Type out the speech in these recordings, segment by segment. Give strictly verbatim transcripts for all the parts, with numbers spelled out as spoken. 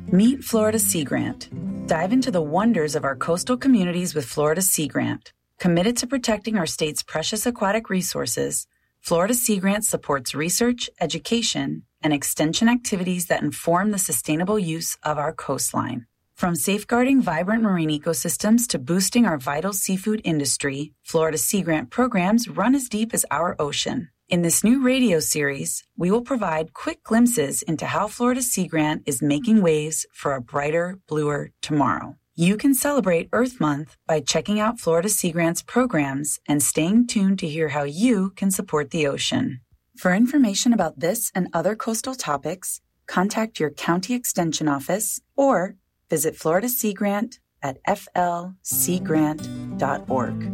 Meet Florida Sea Grant. Dive into the wonders of our coastal communities with Florida Sea Grant. Committed to protecting our state's precious aquatic resources, Florida Sea Grant supports research, education, and extension activities that inform the sustainable use of our coastline. From safeguarding vibrant marine ecosystems to boosting our vital seafood industry, Florida Sea Grant programs run as deep as our ocean. In this new radio series, we will provide quick glimpses into how Florida Sea Grant is making waves for a brighter, bluer tomorrow. You can celebrate Earth Month by checking out Florida Sea Grant's programs and staying tuned to hear how you can support the ocean. For information about this and other coastal topics, contact your county extension office or visit Florida Sea Grant at f l sea grant dot org.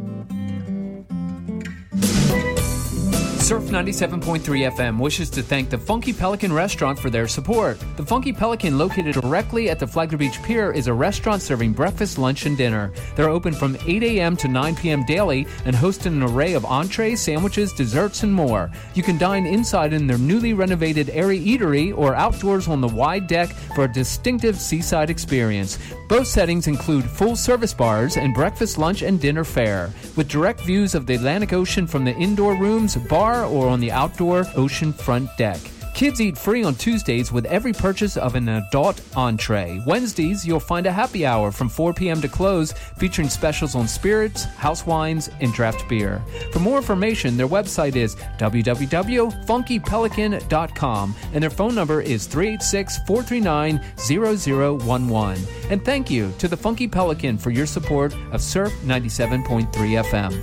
Surf ninety-seven point three F M wishes to thank the Funky Pelican Restaurant for their support. The Funky Pelican, located directly at the Flagler Beach Pier, is a restaurant serving breakfast, lunch, and dinner. They're open from eight a.m. to nine p.m. daily and host an array of entrees, sandwiches, desserts, and more. You can dine inside in their newly renovated airy eatery or outdoors on the wide deck for a distinctive seaside experience. Both settings include full-service bars and breakfast, lunch, and dinner fare, with direct views of the Atlantic Ocean from the indoor rooms, bar, or on the outdoor ocean front deck. Kids eat free on Tuesdays with every purchase of an adult entree. Wednesdays, you'll find a happy hour from four p.m. to close, featuring specials on spirits, house wines, and draft beer. For more information, their website is w w w dot funky pelican dot com, and their phone number is three eight six, four three nine, zero zero one one. And thank you to the Funky Pelican for your support of Surf ninety-seven point three F M.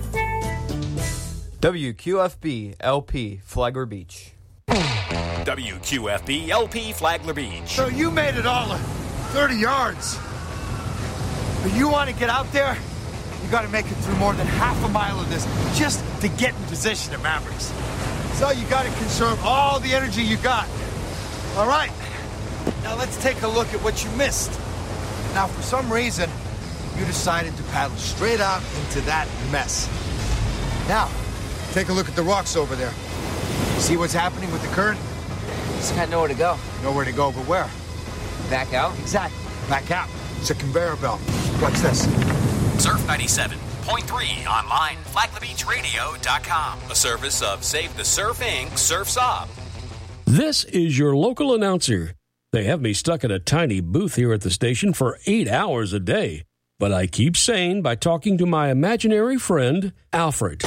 W Q F B L P Flagler Beach. W Q F B L P Flagler Beach. So you made it all thirty yards. But you want to get out there, you got to make it through more than half a mile of this just to get in position at Mavericks. So you got to conserve all the energy you got. All right, now let's take a look at what you missed. Now, for some reason, you decided to paddle straight out into that mess. Now, take a look at the rocks over there. See what's happening with the current? Just got nowhere to go. Nowhere to go, but where? Back out? Exactly. Back out. It's a conveyor belt. What's this? Surf ninety-seven point three online, flagler beach radio dot com. A service of Save the Surf Incorporated. Surf's Up. This is your local announcer. They have me stuck at a tiny booth here at the station for eight hours a day. But I keep sane by talking to my imaginary friend, Alfred.